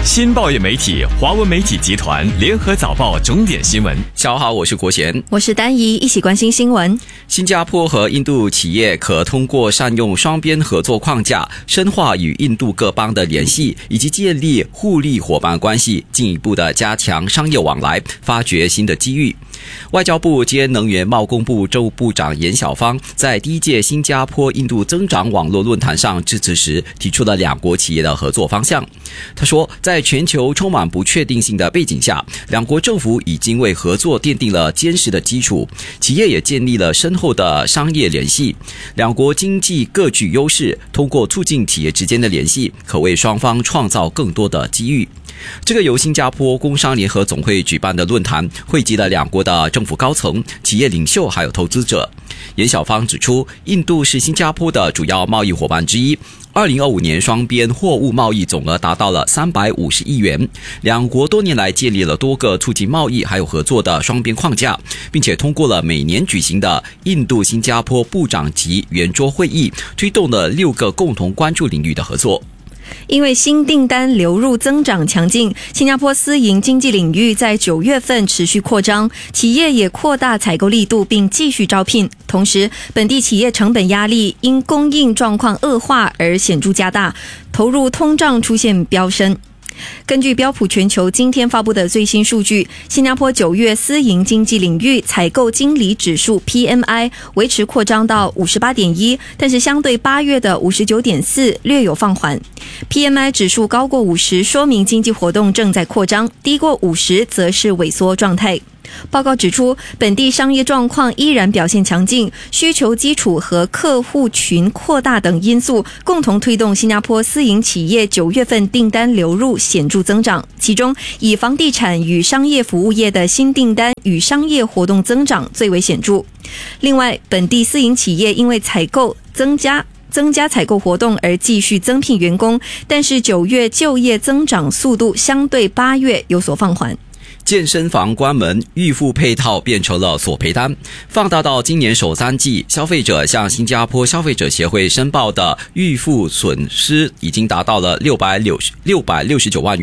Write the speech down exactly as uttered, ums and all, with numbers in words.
新报业媒体华文媒体集团联合早报重点新闻。 下午好，我是国贤， 我是丹怡，一起关心新闻。 新加坡和印度企业可通过善用双边合作框架，深化与印度各邦的联系，以及建立互利伙伴关系，进一步的加强商业往来，发掘新的机遇。外交部兼能源贸工部州部长严小芳在第一届新加坡印度增长网络论坛上致辞时，提出了两国企业的合作方向。他说，在全球充满不确定性的背景下，两国政府已经为合作奠定了坚实的基础，企业也建立了深厚的商业联系。两国经济各具优势，通过促进企业之间的联系，可为双方创造更多的机遇。这个由新加坡工商联合总会举办的论坛，汇集了两国的政府高层、企业领袖还有投资者。严小芳指出，印度是新加坡的主要贸易伙伴之一，二零二五年双边货物贸易总额达到了三百五十亿元。两国多年来建立了多个促进贸易还有合作的双边框架，并且通过了每年举行的印度新加坡部长级圆桌会议，推动了六个共同关注领域的合作。 因为新订单流入增长强劲，新加坡私营经济领域在九月份持续扩张，企业也扩大采购力度并继续招聘。同时，本地企业成本压力因供应状况恶化而显著加大，投入通胀出现飙升。根据标普全球今天发布的最新数据，新加坡九月私营经济领域采购经理指数 P M I 维持扩张到 五十八点一， 但是相对八月的 五十九点四 略有放缓。P M I 指数高过五十，说明经济活动正在扩张，低过五十则是萎缩状态。报告指出，本地商业状况依然表现强劲，需求基础和客户群扩大等因素共同推动新加坡私营企业九月份订单流入显著增长，其中以房地产与商业服务业的新订单与商业活动增长最为显著。另外，本地私营企业因为采购增加增加采购活动而继续增聘员工，但是九月就业增长速度相对八月有所放缓。 健身房关门，预付配套变成了索赔单。放大到今年首三季，消费者向新加坡消费者协会申报的预付损失已经达到了六百六十九万元。